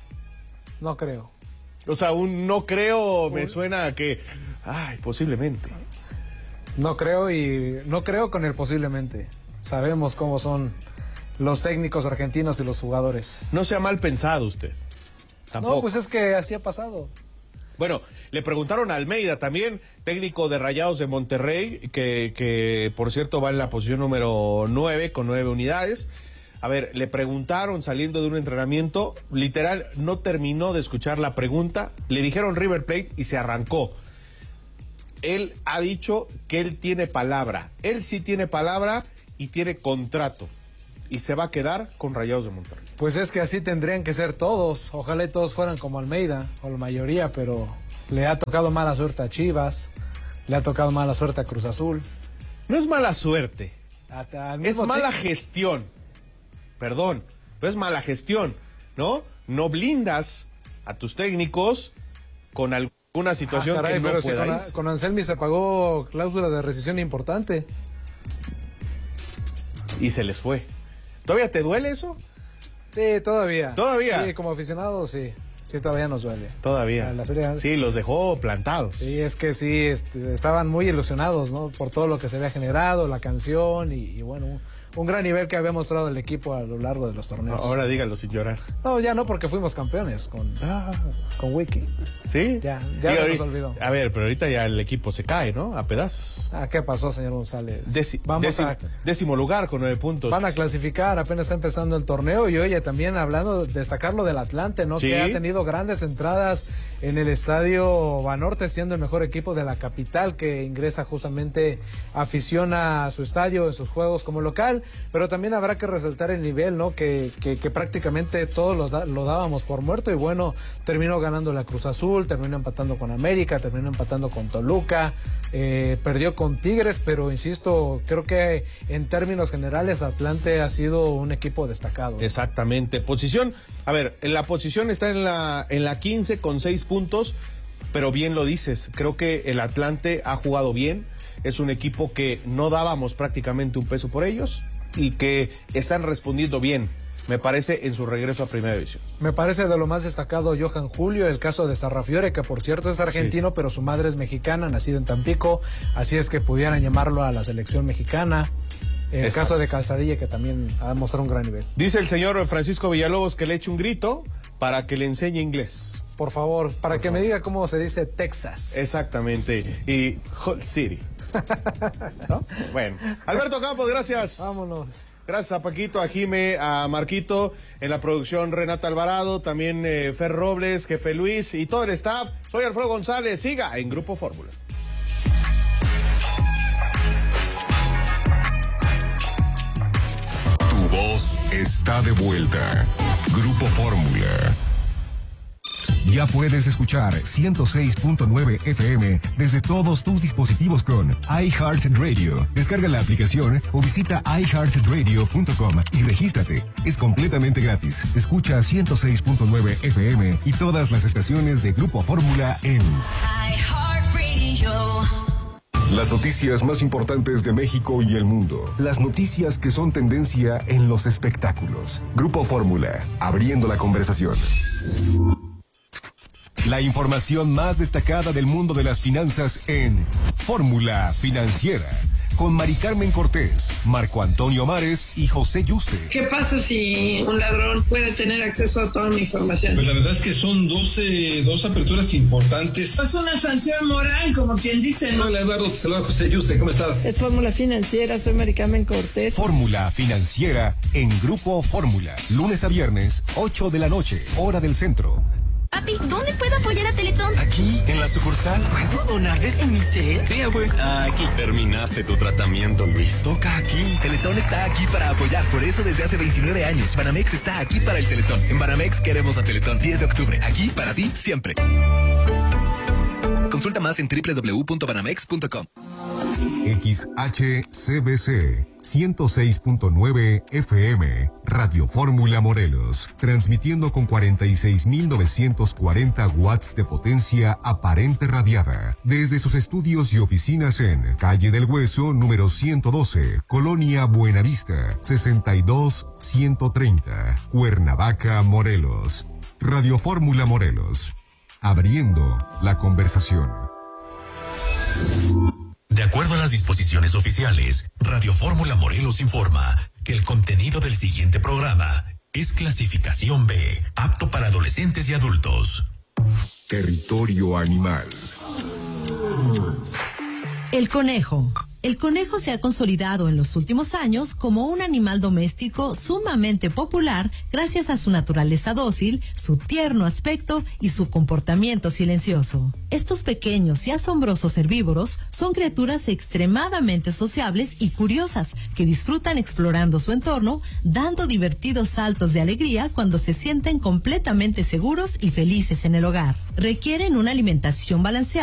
J: O sea, un no creo me suena a que, posiblemente.
K: No creo con el posiblemente. Sabemos cómo son los técnicos argentinos y los jugadores.
J: No sea mal pensado usted. Tampoco.
K: No, pues es que así ha pasado.
J: Bueno, le preguntaron a Almeida también, técnico de Rayados de Monterrey, que por cierto va en la posición número 9 con 9 unidades. A ver, le preguntaron saliendo de un entrenamiento, literal, no terminó de escuchar la pregunta, le dijeron River Plate y se arrancó. Él ha dicho que él tiene palabra, él sí tiene palabra y tiene contrato, y se va a quedar con Rayados de Monterrey.
K: Pues es que así tendrían que ser todos. Ojalá y todos fueran como Almeida, o la mayoría, pero le ha tocado mala suerte a Chivas, le ha tocado mala suerte a Cruz Azul.
J: No es mala suerte, es mala gestión. Perdón, pero es mala gestión, ¿no? No blindas a tus técnicos con alguna situación que no
K: pero
J: pueda
K: si con Anselmi se pagó cláusula de rescisión importante.
J: Y se les fue. ¿Todavía te duele eso?
K: Sí, todavía.
J: ¿Todavía?
K: Sí, como aficionado, sí. Sí, todavía nos duele.
J: Todavía.
K: La serie...
J: Sí, los dejó plantados.
K: Sí, es que sí, estaban muy ilusionados, ¿no? Por todo lo que se había generado, la canción y bueno, un gran nivel que había mostrado el equipo a lo largo de los torneos.
J: Ahora dígalo sin llorar.
K: No, ya no, porque fuimos campeones con Wiki.
J: ¿Sí?
K: Ya se nos olvidó.
J: A ver, pero ahorita ya el equipo se cae, ¿no? A pedazos.
K: ¿Qué pasó, señor González?
J: Décimo lugar con 9 puntos.
K: Van a clasificar, apenas está empezando el torneo. Y oye, también hablando, destacar lo del Atlante, ¿no?
J: ¿Sí?
K: Que ha tenido grandes entradas en el estadio Banorte, siendo el mejor equipo de la capital, que ingresa justamente afición a su estadio en sus juegos como local. Pero también habrá que resaltar el nivel, ¿no? Que prácticamente todos lo dábamos por muerto, y bueno, terminó ganando la Cruz Azul, terminó empatando con América, terminó empatando con Toluca, perdió con Tigres, pero insisto, creo que en términos generales Atlante ha sido un equipo destacado.
J: Exactamente. Posición, a ver, en la posición está en la 15 con 6 puntos, pero bien lo dices, creo que el Atlante ha jugado bien, es un equipo que no dábamos prácticamente un peso por ellos y que están respondiendo bien me parece, en su regreso a Primera División.
K: Me parece de lo más destacado Johan Julio, el caso de Sarrafiore, que por cierto es argentino, pero su madre es mexicana, nacido en Tampico, así es que pudieran llamarlo a la selección mexicana. El caso de Calzadilla, que también ha mostrado un gran nivel.
J: Dice el señor Francisco Villalobos que le eche un grito para que le enseñe inglés.
K: Por favor, para que me diga cómo se dice Texas.
J: Exactamente. Y Hot City. ¿No? Bueno. Alberto Campos, gracias.
K: Vámonos.
J: Gracias a Paquito, a Jime, a Marquito, en la producción Renata Alvarado, también Fer Robles, Jefe Luis y todo el staff. Soy Alfredo González, siga en Grupo Fórmula.
A: Tu voz está de vuelta. Grupo Fórmula. Ya puedes escuchar 106.9 FM desde todos tus dispositivos con iHeartRadio. Descarga la aplicación o visita iHeartRadio.com y regístrate. Es completamente gratis. Escucha 106.9 FM y todas las estaciones de Grupo Fórmula en
E: iHeartRadio.
A: Las noticias más importantes de México y el mundo. Las noticias que son tendencia en los espectáculos. Grupo Fórmula, abriendo la conversación. La información más destacada del mundo de las finanzas en Fórmula Financiera. Con Mari Carmen Cortés, Marco Antonio Mares y José Yuste.
F: ¿Qué pasa si un ladrón puede tener acceso a toda mi información?
G: Pues la verdad es que son dos aperturas importantes.
F: Es una sanción moral, como quien dice, ¿no?
G: Hola Eduardo, te saluda José Yuste, ¿cómo estás?
F: Es Fórmula Financiera, soy Mari Carmen Cortés.
A: Fórmula Financiera en Grupo Fórmula. Lunes a viernes, 8 de la noche, hora del centro.
P: Papi, ¿dónde puedo apoyar a Teletón?
L: Aquí, en la sucursal.
P: ¿Puedo donar desde mi set?
L: Sí, abuelo. Aquí. Terminaste tu tratamiento, Luis.
Y: Toca aquí. Teletón está aquí para apoyar. Por eso desde hace 29 años, Banamex está aquí para el Teletón. En Banamex queremos a Teletón. 10 de octubre. Aquí para ti, siempre. Consulta más en www.banamex.com.
A: XHCBC 106.9 FM, Radio Fórmula Morelos, transmitiendo con 46.940 watts de potencia aparente radiada, desde sus estudios y oficinas en Calle del Hueso, número 112, Colonia Buenavista, 62130, Cuernavaca, Morelos. Radio Fórmula Morelos, abriendo la conversación.
Z: De acuerdo a las disposiciones oficiales, Radio Fórmula Morelos informa que el contenido del siguiente programa es clasificación B, apto para adolescentes y adultos.
A: Territorio animal.
H: El conejo. El conejo se ha consolidado en los últimos años como un animal doméstico sumamente popular gracias a su naturaleza dócil, su tierno aspecto y su comportamiento silencioso. Estos pequeños y asombrosos herbívoros son criaturas extremadamente sociables y curiosas que disfrutan explorando su entorno, dando divertidos saltos de alegría cuando se sienten completamente seguros y felices en el hogar. Requieren una alimentación balanceada